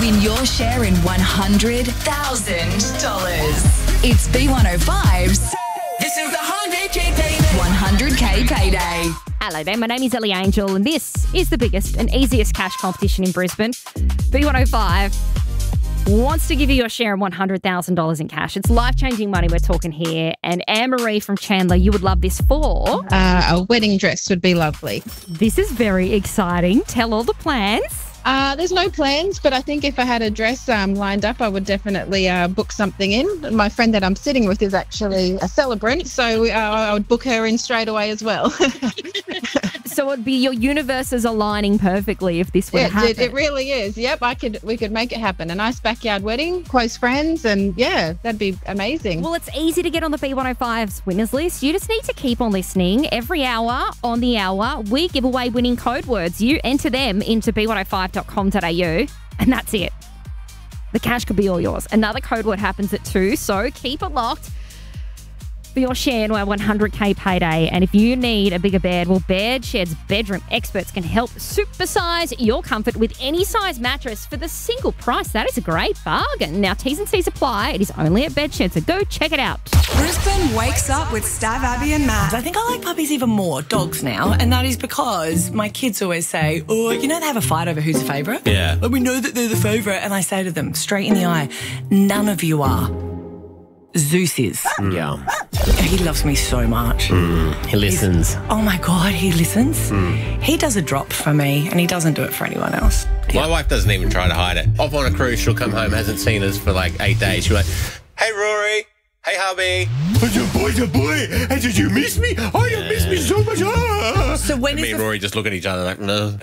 Win your share in $100,000. It's B105's This is the 100K payday. 100K payday. Hello there, my name is Ellie Angel and this is the biggest and easiest cash competition in Brisbane. B105 wants to give you your share of $100,000 in cash. It's life-changing money we're talking here. And Anne-Marie from Chandler, you would love this for? A wedding dress would be lovely. This is very exciting. Tell all the plans. There's no plans, but I think if I had a dress lined up, I would definitely book something in. My friend that I'm sitting with is actually a celebrant, so I would book her in straight away as well. So it'd be your universes aligning perfectly if this were to happen. It really is. Yep, we could make it happen. A nice backyard wedding, close friends, and yeah, that'd be amazing. Well, it's easy to get on the B105's winners list. You just need to keep on listening. Every hour on the hour, we give away winning code words. You enter them into b105.com.au, and that's it. The cash could be all yours. Another code word happens at 2, so keep it locked for your share in our 100K payday. And if you need a bigger bed, well, Bed Shed's bedroom experts can help supersize your comfort with any size mattress for the single price. That is a great bargain. Now, T's and C's apply. It is only at Bed Shed, so go check it out. Brisbane wakes up with Stav, Abby and Matt. I think I like puppies even more, dogs now, and that is because my kids always say, oh, you know they have a fight over who's a favourite? Yeah. Like, we know that they're the favourite, and I say to them straight in the eye, none of you are. Zeus is. Yeah. He loves me so much. He listens. Oh my God, he listens. He does a drop for me and he doesn't do it for anyone else. My wife doesn't even try to hide it. Off on a cruise, she'll come home, hasn't seen us for like 8 days. She'll be like, hey, Rory. Hey, hubby. Oh, boy. Hey, did you miss me? Oh, you missed me so much. So when Me and Rory just look at each other like, no.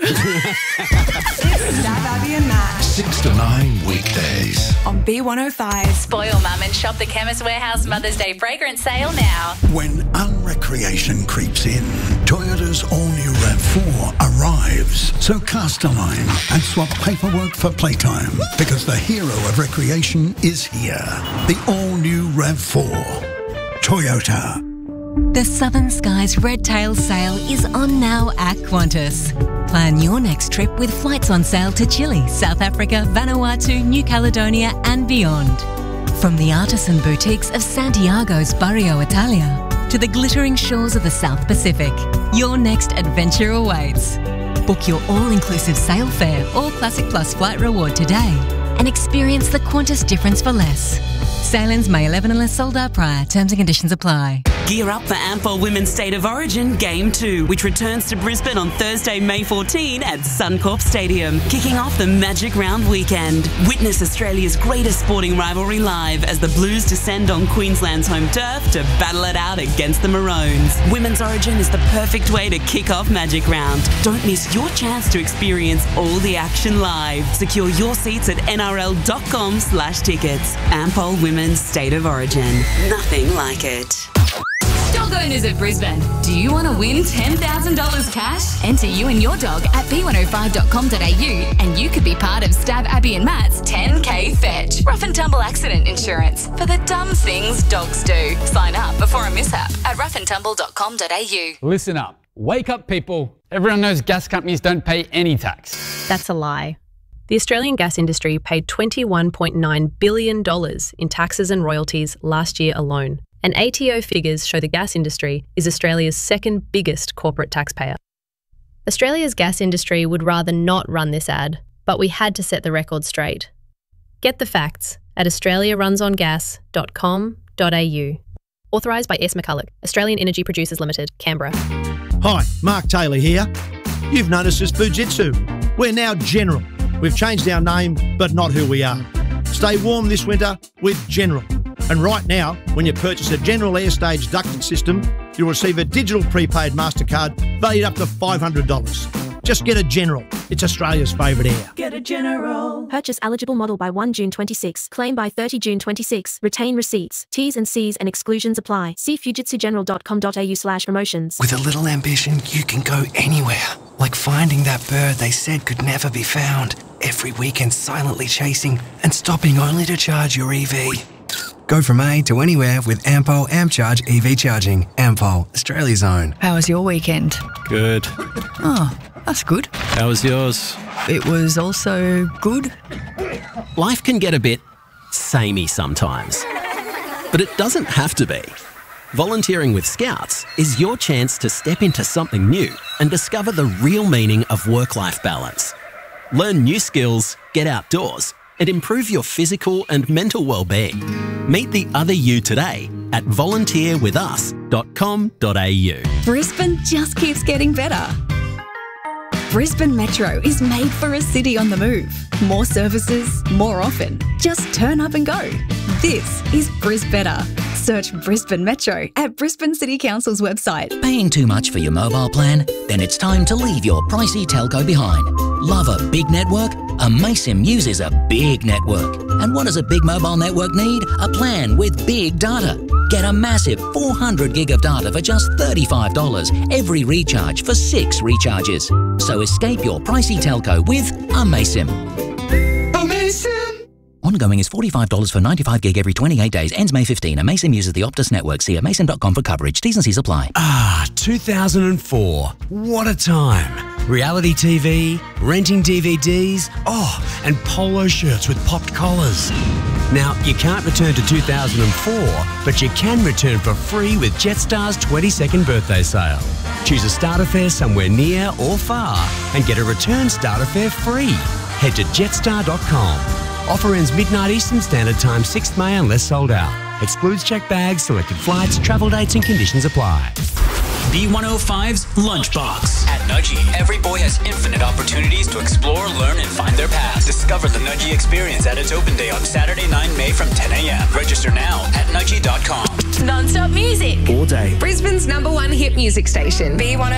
Stav, Abby and Matt 6 to 9 weekdays. on B105. Spoil Mum and shop the Chemist Warehouse Mother's Day fragrance sale now. When unrecreation creeps in, Toyota's all-new RAV4 arrives. So cast a line and swap paperwork for playtime, because the hero of recreation is here. The all-new RAV4. Toyota. The Southern Skies Red Tail sale is on now at Qantas. Plan your next trip with flights on sale to Chile, South Africa, Vanuatu, New Caledonia and beyond. From the artisan boutiques of Santiago's Barrio Italia to the glittering shores of the South Pacific, your next adventure awaits. Book your all-inclusive sail fare or Classic Plus flight reward today and experience the Qantas difference for less. Sailings May 11 unless sold out prior. Terms and conditions apply. Gear up for Ampol Women's State of Origin Game 2, which returns to Brisbane on Thursday, May 14 at Suncorp Stadium, kicking off the Magic Round weekend. Witness Australia's greatest sporting rivalry live as the Blues descend on Queensland's home turf to battle it out against the Maroons. Women's Origin is the perfect way to kick off Magic Round. Don't miss your chance to experience all the action live. Secure your seats at nrl.com/tickets. Ampol Women's State of Origin. Nothing like it. Dog owners of Brisbane, do you want to win $10,000 cash? Enter you and your dog at b105.com.au and you could be part of Stav, Abby and Matt's 10K fetch. Rough and tumble accident insurance for the dumb things dogs do. Sign up before a mishap at roughandtumble.com.au. Listen up. Wake up, people. Everyone knows gas companies don't pay any tax. That's a lie. The Australian gas industry paid $21.9 billion in taxes and royalties last year alone. And ATO figures show the gas industry is Australia's second biggest corporate taxpayer. Australia's gas industry would rather not run this ad, but we had to set the record straight. Get the facts at australiarunsongas.com.au. Authorised by S. McCulloch, Australian Energy Producers Limited, Canberra. Hi, Mark Taylor here. You've noticed us Fujitsu. We're now General. We've changed our name, but not who we are. Stay warm this winter with General. And right now, when you purchase a General Airstage ducted system, you'll receive a digital prepaid MasterCard valued up to $500. Just get a General. It's Australia's favourite air. Get a General. Purchase eligible model by 1 June 26. Claim by 30 June 26. Retain receipts. T's and C's and exclusions apply. See fujitsugeneral.com.au/promotions. With a little ambition, you can go anywhere. Like finding that bird they said could never be found. Every weekend silently chasing and stopping only to charge your EV. Go from A to anywhere with Ampol AmpCharge EV charging. Ampol, Australia's own. How was your weekend? Good. Oh, that's good. How was yours? It was also good. Life can get a bit samey sometimes, but it doesn't have to be. Volunteering with Scouts is your chance to step into something new and discover the real meaning of work-life balance. Learn new skills, get outdoors, and improve your physical and mental well-being. Meet the other you today at volunteerwithus.com.au. Brisbane just keeps getting better. Brisbane Metro is made for a city on the move. More services, more often. Just turn up and go. This is Brisbetter. Search Brisbane Metro at Brisbane City Council's website. Paying too much for your mobile plan? Then it's time to leave your pricey telco behind. Love a big network? Amaysim uses a big network. And what does a big mobile network need? A plan with big data. Get a massive 400 gig of data for just $35 every recharge for 6 recharges. So escape your pricey telco with Amaysim. Amaysim! Ongoing is $45 for 95 gig every 28 days. Ends May 15. Amaysim uses the Optus network. See amaysim.com for coverage. T's and C's apply. 2004. What a time. Reality TV, renting DVDs, and polo shirts with popped collars. Now, you can't return to 2004, but you can return for free with Jetstar's 22nd birthday sale. Choose a starter fare somewhere near or far and get a return starter fare free. Head to jetstar.com. Offer ends midnight Eastern Standard Time, 6th May unless sold out. Excludes checked bags, selected flights, travel dates and conditions apply. B105's Lunchbox. At Nudgy, every boy has infinite opportunities to explore, learn, and find their path. Discover the Nudgy experience at its open day on Saturday, 9 May from 10 a.m. Register now at nudgy.com. Non-stop music. All day. Brisbane's #1 hit music station. B105.